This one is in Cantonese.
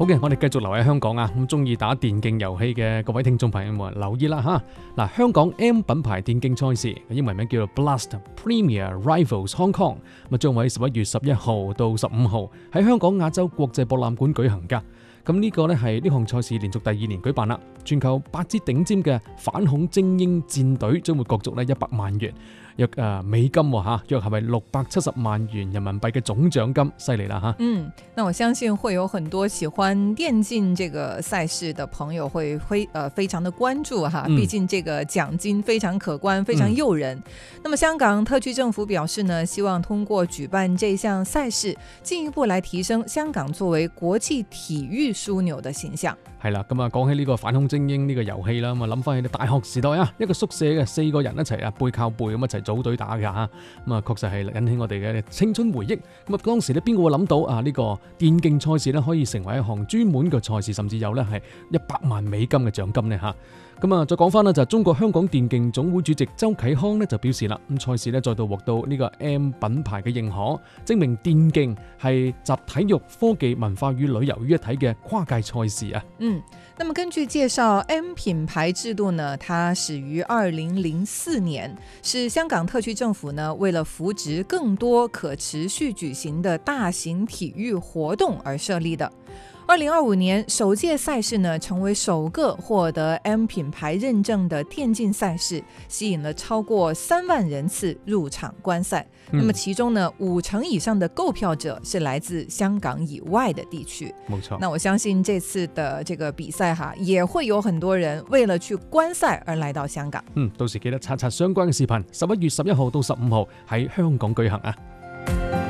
好嘅，我哋繼續留喺香港啊，咁中意打電競遊戲嘅各位聽眾朋友們留意啦嚇。嗱，香港 M 品牌電競賽事，英文名叫做 Blast Premier Rivals Hong Kong，咁將會喺11月11號到15號喺香港亞洲國際博覽館舉行㗎。咁呢個呢係呢項賽事連續第2年舉辦啦，全球8支頂尖嘅反恐精英戰隊將會角逐呢100萬元。約美金嚇，約係咪670萬元人民幣嘅總獎金，犀利啦嚇！ 那我相信會有很多喜歡電競這個賽事的朋友會非常的關注哈，畢竟這個獎金非常可觀，非常誘人。那麼香港特區政府表示呢，希望通過舉辦這項賽事，進一步來提升香港作為國際體育樞紐的形象。 係啦，咁啊講起呢個反恐精英呢個遊戲啦，咁啊諗翻起大學時代啊，一個宿舍嘅4個人一齊背靠背咁一齊組隊打㗎嚇，咁啊確實係引起我哋嘅青春回憶。咁啊當時咧邊個會諗到呢個電競賽事咧可以成為一項專門嘅賽事，甚至有咧係100萬美金嘅獎金呢嚇。咁啊再講翻啦，就係中國香港電競總會主席周啟康呢就表示啦，咁賽事咧再度獲到呢個 M 品牌嘅認可，證明電競係集體育、科技、文化與旅遊於一體嘅跨界賽事啊。 那麼根據介紹 ，M 品牌制度呢，它始於2004年，是香港特區政府呢為了扶植更多可持續舉行的大型體育活動而設立的。2025年首屆賽事呢，成為首個獲得 M 品牌認證的電競賽事，吸引了超過3萬人次入場觀賽。那麼其中呢，50%以上的購票者是來自香港以外的地區。 冇錯。 那我相信這次的這個比賽哈，也會有很多人為了去觀賽而來到香港。 到時記得刷相關嘅視頻，11月11號到15號喺香港舉行啊。